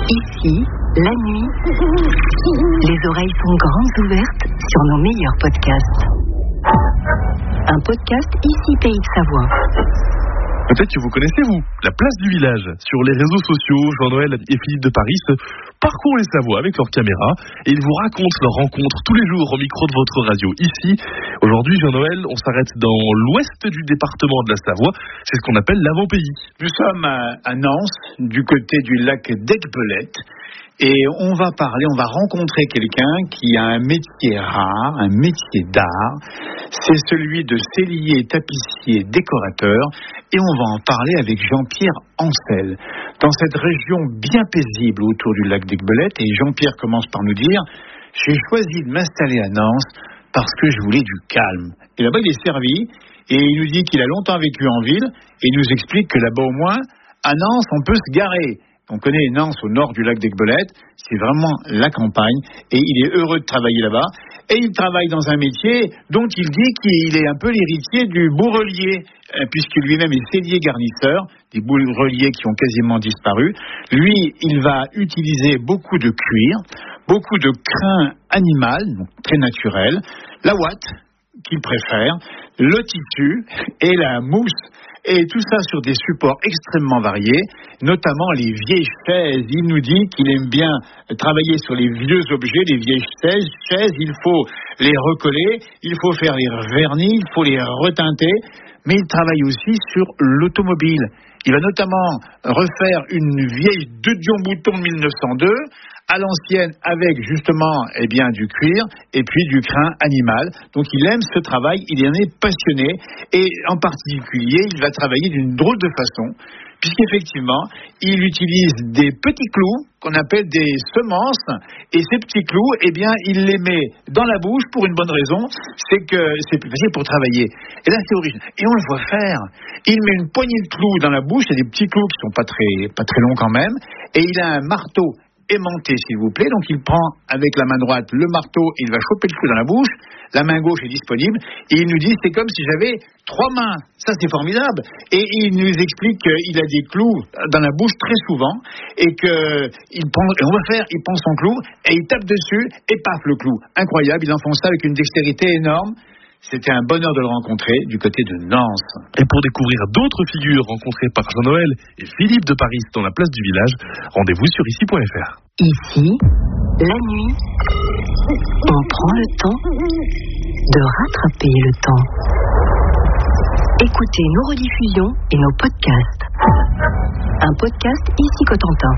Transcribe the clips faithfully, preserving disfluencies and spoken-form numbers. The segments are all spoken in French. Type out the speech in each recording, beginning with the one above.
Ici, la nuit, les oreilles sont grandes ouvertes sur nos meilleurs podcasts. Un podcast Ici Pays de Savoie. Peut-être que vous connaissez, vous, la place du village. Sur les réseaux sociaux, Jean-Noël et Philippe de Paris parcourent les Savoies avec leur caméra et ils vous racontent leurs rencontres tous les jours au micro de votre radio. Ici, aujourd'hui, Jean-Noël, on s'arrête dans l'ouest du département de la Savoie. C'est ce qu'on appelle l'avant-pays. Nous sommes à, à Nance, du côté du lac d'Aiguebelette. Et on va parler, on va rencontrer quelqu'un qui a un métier rare, un métier d'art. C'est celui de sellier, tapissier, décorateur. Et on va en parler avec Jean-Pierre Ancel. Dans cette région bien paisible autour du lac d'Aiguebelette. Et Jean-Pierre commence par nous dire « J'ai choisi de m'installer à Nance parce que je voulais du calme. » Et là-bas, il est servi. Et il nous dit qu'il a longtemps vécu en ville. Et il nous explique que là-bas, au moins, à Nance, on peut se garer. On connaît Nance au nord du lac d'Aiguebelette, c'est vraiment la campagne et il est heureux de travailler là-bas. Et il travaille dans un métier dont il dit qu'il est un peu l'héritier du bourrelier, puisque lui-même est sellier garnisseur, des bourreliers qui ont quasiment disparu. Lui, il va utiliser beaucoup de cuir, beaucoup de crin animal, donc très naturel, la ouate qu'il préfère, le tissu et la mousse. Et tout ça sur des supports extrêmement variés, notamment les vieilles chaises. Il nous dit qu'il aime bien travailler sur les vieux objets, les vieilles chaises. chaises. Il faut les recoller, il faut faire les vernis, il faut les reteinter. Mais il travaille aussi sur l'automobile. Il va notamment refaire une vieille deux Dion-Bouton de mille neuf cent deux, à l'ancienne avec justement eh bien, du cuir et puis du crin animal. Donc il aime ce travail, il en est passionné et en particulier il va travailler d'une drôle de façon puisqu'effectivement il utilise des petits clous qu'on appelle des semences et ces petits clous eh bien il les met dans la bouche pour une bonne raison, c'est que c'est plus facile pour travailler. Et là c'est original. Et on le voit faire. Il met une poignée de clous dans la bouche, il y a des petits clous qui sont pas très, pas très longs quand même et il a un marteau aimanté s'il vous plaît, donc il prend avec la main droite le marteau, il va choper le clou dans la bouche, la main gauche est disponible et il nous dit c'est comme si j'avais trois mains, ça c'est formidable et il nous explique qu'il a des clous dans la bouche très souvent et qu'il prend, et on va faire, il prend son clou et il tape dessus et paf le clou, incroyable, il enfonce ça avec une dextérité énorme. C'était un bonheur de le rencontrer du côté de Nance. Et pour découvrir d'autres figures rencontrées par Jean-Noël et Philippe de Paris dans la place du village, rendez-vous sur ici point f r. Ici, la nuit, on prend le temps de rattraper le temps. Écoutez nos rediffusions et nos podcasts. Un podcast Ici Cotentin.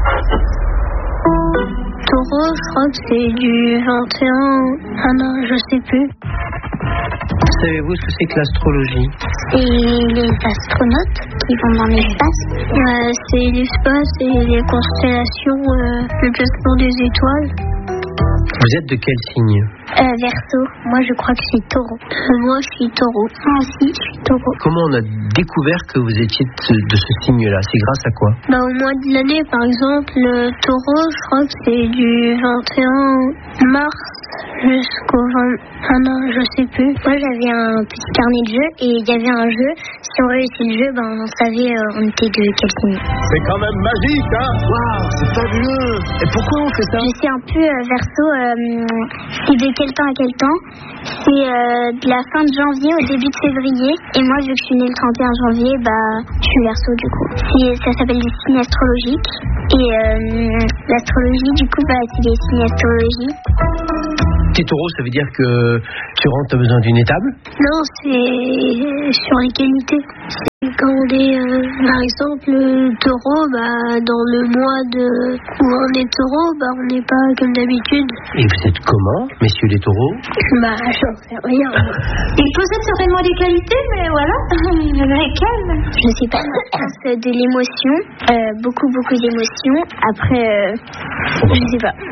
Taureau, je crois que c'est du vingt et un. Ah non, je sais plus. Savez-vous ce que c'est que l'astrologie? C'est les astronautes qui vont dans l'espace. Euh, c'est l'espace et les constellations, euh, le placement des étoiles. Vous êtes de quel signe? Euh, Verseau. Moi, je crois que je suis taureau. Euh, moi, je suis taureau. Moi aussi, je suis taureau. Comment on a découvert que vous étiez de ce, de ce signe-là? C'est grâce à quoi? Bah, au mois de l'année, par exemple, le taureau, je crois que c'est du vingt et un mars jusqu'au vingt... Ah non, je sais plus. Moi, j'avais un petit carnet de jeu et il y avait un jeu. Si on réussit le jeu, ben, on savait euh, on était de quel signe. C'est quand même magique, hein? Waouh, c'est fabuleux! Et pourquoi on fait ça? Je sais un peu, euh, Verseau, euh, c'est de quel temps à quel temps? C'est euh, de la fin de janvier au début de février. Et moi, vu que je suis née le trente et un janvier, bah, je suis Verseau, du coup. C'est, ça s'appelle les signes astrologiques. Et euh, l'astrologie, du coup, bah, c'est les signes astrologiques. T'es taureau, ça veut dire que tu rentres, t'as besoin d'une étable? Non, c'est sur les qualités. C'est quand on est, euh, par exemple, le taureau, bah, dans le mois de où on est taureau, bah, on n'est pas comme d'habitude. Et vous êtes comment, messieurs les taureaux? Bah, j'en sais rien. Il possède certainement des qualités, mais voilà, lesquelles? Je sais pas. C'est de l'émotion, euh, beaucoup, beaucoup d'émotions. Après, euh, je sais pas.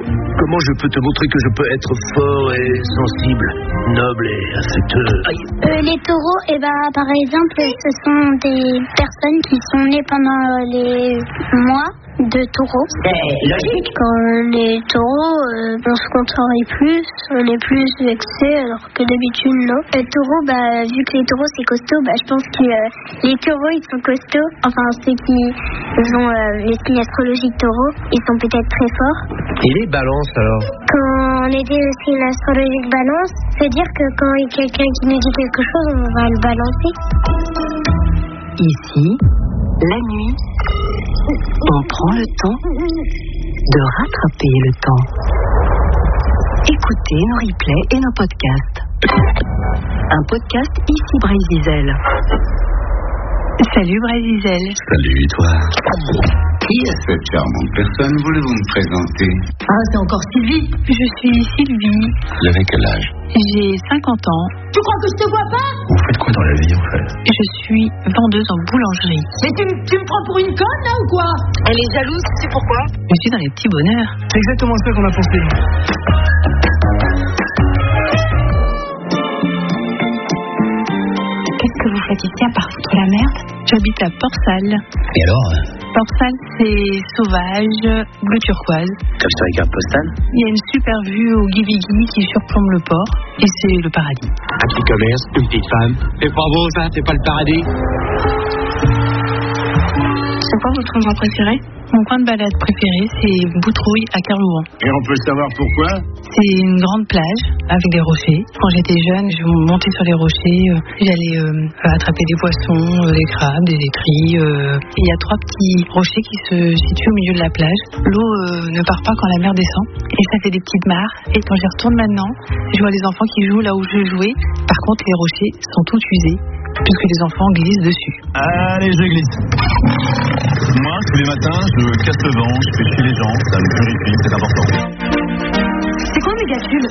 Comment je peux te montrer que je peux être fort et sensible, noble et affectueux? Euh, les taureaux, eh ben, par exemple, ce sont des personnes qui sont nées pendant les mois de taureaux. C'est logique. Quand les taureaux, euh, on se contrarie plus, on est plus vexé, alors que d'habitude, non. Les taureaux, bah, vu que les taureaux, c'est costaud, bah, je pense que euh, les taureaux, ils sont costauds. Enfin, ceux qui ont euh, les signes astrologiques taureaux, ils sont peut-être très forts. Et les balances, alors? Quand on était au signe astrologique balance, c'est-à-dire que quand il y a quelqu'un qui nous dit quelque chose, on va le balancer. Ici, la nuit, on prend le temps de rattraper le temps. Écoutez nos replays et nos podcasts. Un podcast ici Brésil. Salut Brésil. Salut toi. Qui est cette charmante personne? Voulez-vous me présenter? Ah, c'est encore Sylvie. Je suis Sylvie. Vous avez quel âge? J'ai cinquante ans. Tu crois que je te vois pas? Vous faites quoi dans la vie en fait? Je suis vendeuse en boulangerie. Mais tu, m- tu me prends pour une conne là ou quoi? Elle est jalouse, tu sais pourquoi? Je suis dans les petits bonheurs. C'est exactement ça qu'on a pensé. Qu'est-ce que vous faites ici à part foutre la merde? J'habite à Port-Salle. Et alors? Port-Salle, c'est sauvage, bleu turquoise. Comme ça avec un postal? Il y a une super vue au Guivigui qui surplombe le port. Et c'est le paradis. Un petit commerce, une petite femme. C'est pas beau ça, c'est pas le paradis? C'est quoi votre endroit préféré? Mon coin de balade préféré, c'est Boutrouille à Kerlouan. Et on peut savoir pourquoi? C'est une grande plage avec des rochers. Quand j'étais jeune, je montais sur les rochers, euh, j'allais euh, attraper des poissons, euh, des crabes, des étris. Euh. Il y a trois petits rochers qui se situent au milieu de la plage. L'eau euh, ne part pas quand la mer descend et ça fait des petites mares. Et quand j'y retourne maintenant, je vois les enfants qui jouent là où je jouais. Par contre, les rochers sont tous usés puisque les enfants glissent dessus. Allez, je glisse. Moi, tous les matins, je casse le vent, je fais chier les gens, ça me purifie, c'est important. C'est quoi Mégatube?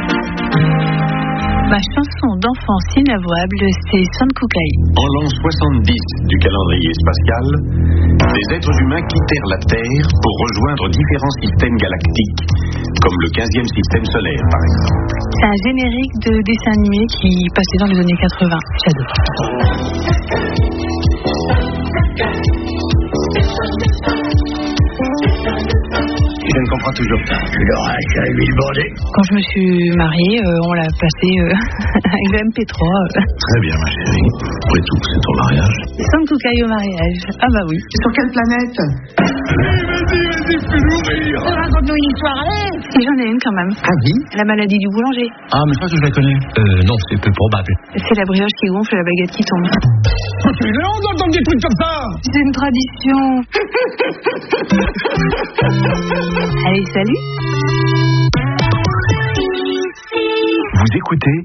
Ma chanson d'enfance inavouable, c'est Son Kukai. En l'an soixante-dix du calendrier spatial, des êtres humains quittèrent la Terre pour rejoindre différents systèmes galactiques, comme le quinzième système solaire, par exemple. C'est un générique de dessin animé qui passait dans les années quatre-vingts. J'adore. Je ne comprends toujours pas. L'orage à l'huile bordée. Quand je me suis mariée, euh, on l'a passé euh, avec le M P trois. Euh. Très bien, ma chérie. Après tout, c'est ton mariage. Son Kukai au mariage. Ah bah oui. Sur quelle planète? Vas-y, vas-y, fais-nous rire. Raconte-nous une histoire, allez. Et j'en ai une quand même. Ah oui? La maladie du boulanger. Ah, mais ça, je la connais. Euh, non, c'est peu probable. C'est la brioche qui gonfle et la baguette qui tombe. Tu es honte d'entendre des trucs comme ça. C'est une tradition. Allez, salut. Vous écoutez